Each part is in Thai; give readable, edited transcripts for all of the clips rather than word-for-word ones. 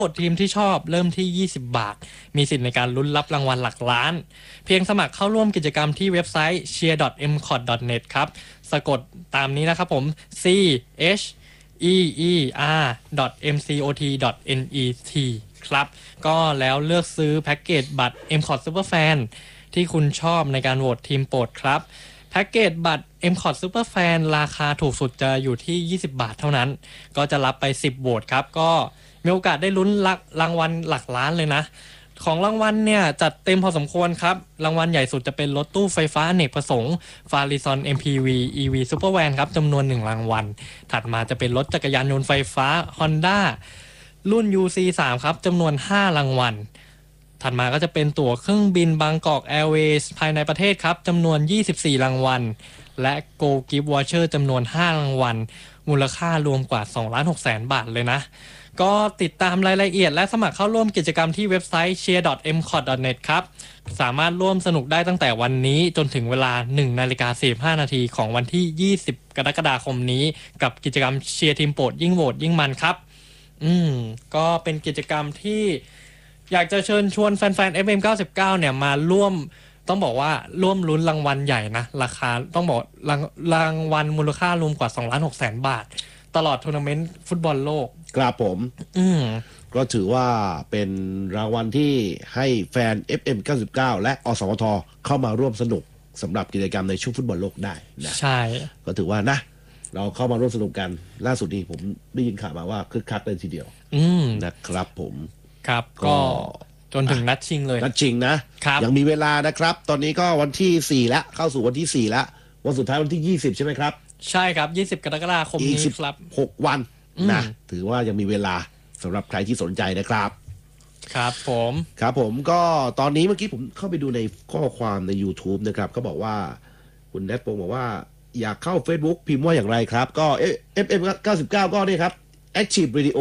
กดทีมที่ชอบเริ่มที่20บาทมีสิทธิ์ในการลุ้นรับรางวัลหลักล้านเพียงสมัครเข้าร่วมกิจกรรมที่เว็บไซต์ cheer.mcot.net ครับสะกดตามนี้นะครับผม cheer.mcot.net ครับก็แล้วเลือกซื้อแพ็กเกจบัตร MCOT Superfan ที่คุณชอบในการโหวตทีมโปรดครับแพ็กเกจบัตร MCOT Superfan ราคาถูกสุดจะอยู่ที่20บาทเท่านั้นก็จะรับไป10โหวตครับก็มีโอกาสได้ลุ้นรางวัลหลักล้านเลยนะของรางวัลเนี่ยจัดเต็มพอสมควรครับรางวัลใหญ่สุดจะเป็นรถตู้ไฟฟ้าอเนกประสงค์ Farizon MPV EV Supervan ครับจำนวน1รางวัลถัดมาจะเป็นรถจักรยานยนต์ไฟฟ้า Honda รุ่น UC3 ครับจำนวน5รางวัลถัดมาก็จะเป็นตั๋วเครื่องบินบางกอกแอร์เวย์ภายในประเทศครับจำนวน24รางวัลและ Go Gift Voucher จำนวน5รางวัลมูลค่ารวมกว่า 2,600,000 บาทเลยนะก็ติดตามรายละเอียดและสมัครเข้าร่วมกิจกรรมที่เว็บไซต์ cheer.mcot.net ครับสามารถร่วมสนุกได้ตั้งแต่วันนี้จนถึงเวลา 1:45 น.ของวันที่20กรกฎาคมนี้กับกิจกรรมเชียร์ทีมโปรดยิ่งโหวตยิ่งมันครับก็เป็นกิจกรรมที่อยากจะเชิญชวนแฟนๆ FM99 เนี่ยมาร่วมต้องบอกว่าร่วมลุ้นรางวัลใหญ่นะราคาต้องบอกรางวัลมูลค่ารวมกว่า 2,600,000 บาทตลอดทัวร์นาเมนต์ฟุตบอลโลกครับผมก็ถือว่าเป็นรางวัลที่ให้แฟน FM99 และอสมทเข้ามาร่วมสนุกสำหรับกิจกรรมในช่วงฟุตบอลโลกได้นะใช่ก็ถือว่านะเราเข้ามาร่วมสนุกกันล่าสุดนี้ผมได้ยินข่าวมาว่าคึกคักเลยทีเดียวนะครับผมครับก็จนถึงนัดชิงเลยนัดชิงนะยังมีเวลานะครับตอนนี้ก็วันที่4แล้วเข้าสู่วันที่4แล้ววันสุดท้ายวันที่20ใช่ไหมครับใช่ครับ20กรกฎาคมนี้ครับ 6วันนะถือว่ายังมีเวลาสำหรับใครที่สนใจนะครับครับผมก็ตอนนี้เมื่อกี้ผมเข้าไปดูในข้อความใน YouTube นะครับเขาบอกว่าคุณแนทโปงบอกว่าอยากเข้า Facebook พิมพ์ว่าอย่างไรครับก็ FM99 ก็นี่ครับ Active Radio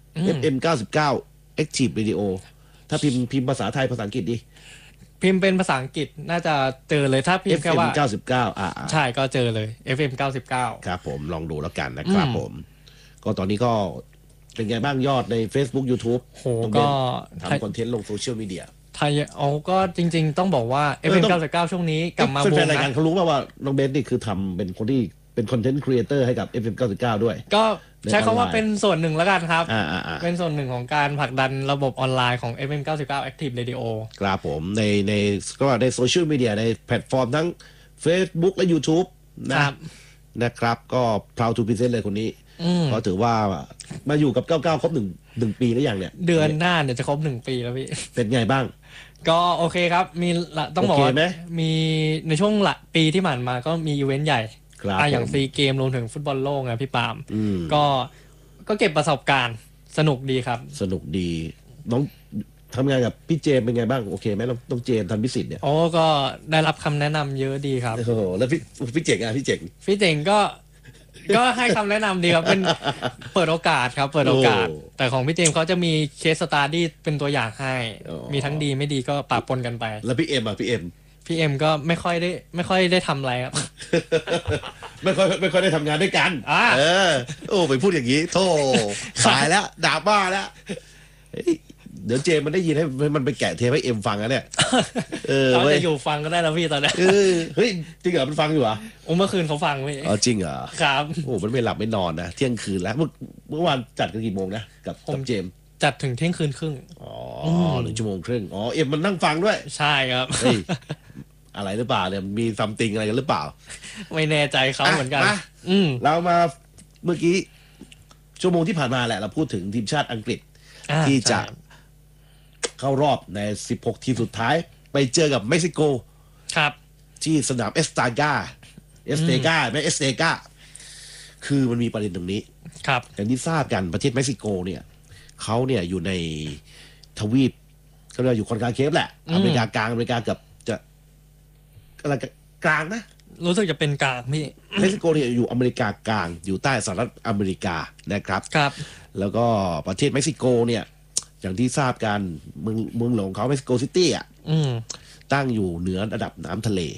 FM99 Active Radio ถ้าพิมพ์ภาษาไทยภาษาอังกฤษดิพิมพ์เป็นภาษาอังกฤษน่าจะเจอเลยถ้าพิมพ์แค่ว่า FM99 ใช่ก็เจอเลย FM99 ครับผมลองดูแล้วกันนะครับผมก็ตอนนี้ก็เป็นไงบ้างยอดใน Facebook YouTube โหก็ทำคอนเทนต์ลงโซเชียลมีเดียไทยก็จริงๆต้องบอกว่า FM99 ช่วงนี้กลับมาบูมนะแฟนรายการเขารู้ว่าน้องเบนนี่คือทำเป็นคนที่เป็นคอนเทนต์ครีเอเตอร์ให้กับ FM99 ด้วยก็ใช้คำว่าเป็นส่วนหนึ่งแล้วกันครับเป็นส่วนหนึ่งของการผลักดันระบบออนไลน์ของ FM99 Active Radio ครับผมในก็ในโซเชียลมีเดียในแพลตฟอร์มทั้ง Facebook และ YouTube นะครับก็ proud to present เลยคนนี้ก็ถือว่ามาอยู่กับ99ครบ1ปีแล้วอย่างเนี่ยเดือนหน้าเนี่ยจะครบ1ปีแล้วพี่เป็นไงบ้างก็โอเคครับมีต้องบอกว่ามีในช่วงปีที่ผ่านมาก็มีอีเวนต์ใหญ่อย่างซีเกมรวมถึงฟุตบอลโลกไงพี่ปาล์มก็เก็บประสบการณ์สนุกดีครับสนุกดีน้องทำงานกับพี่เจมเป็นไงบ้างโอเคไหมต้องเจมทันพิสิทธิ์เนี่ยก็ได้รับคำแนะนำเยอะดีครับโอ้โหแล้วพี่เจ๋งพี่เจ๋งก็ให้คำแนะนำดีครับเป็นเปิดโอกาสครับเปิดโอกาสแต่ของพี่เจมเขาจะมีเคสสตาร์ดี้เป็นตัวอย่างให้มีทั้งดีไม่ดีก็ปะปนกันไปแล้วพี่เอ็มก็ไม่ค่อยได้ทำอะไรครับไม่ค่อยได้ทำงานด้วยกันโอ้ไปพูดอย่างนี้โธ่สายแล้วด่าบ้าแล้วเดี๋ยวเจมมันได้ยินให้มันไปแกะเทปให้เอ็มฟังนะเนี่ยเขาจะอยู่ฟังก็ได้แล้วพี่ตอนนี้เฮ้ยจริงเหรอมันฟังอยู่เหรอเมื่อคืนเขาฟังพี่จริงเหรอครับโอ้มันไม่หลับไม่นอนนะเที่ยงคืนแล้วเมื่อวานจัดกันกี่โมงนะกับเจมจัดถึงเที่ยงคืนครึ่ง 1 ชั่วโมงครึ่งเอ็มมันนั่งฟังด้วยใช่ครับอะไรหรือเปล่าเนี่ยมีซัมติงอะไรกันหรือเปล่าไม่แน่ใจเขาเหมือนกันเรามาเมื่อกี้ชั่วโมงที่ผ่านมาแหละเราพูดถึงทีมชาติอังกฤษที่จะเข้ารอบใน16ทีมสุดท้ายไปเจอกับเม็กซิโกครับที่สนามเอสตากาไม่เอสเตกาคือมันมีประเด็นตรงนี้ครับอย่างที่ทราบกันประเทศเม็กซิโกเนี่ยเขาเนี่ยอยู่ในทวีปเขาเรียกอยู่คอนคาเคฟแหละอเมริกากลางอเมริกากับอะไรกลางนะรู้สึกจะเป็นกลางพี่เม็กซิโกเนี่ยอยู่อเมริกากลางอยู่ใต้สหรัฐอเมริกานะครับครับแล้วก็ประเทศเม็กซิโกเนี่ยอย่างที่ทราบกันเมืองหลวงเขาเม็กซิโกซิตี้ตั้งอยู่เหนือระดับน้ำทะเล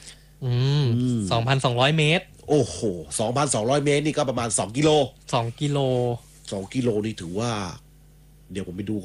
2,200 เมตรโอ้โห 2,200 เมตรนี่ก็ประมาณ2 กิโล 2 กิโลนี่ถือว่าเดี๋ยวผมไปดู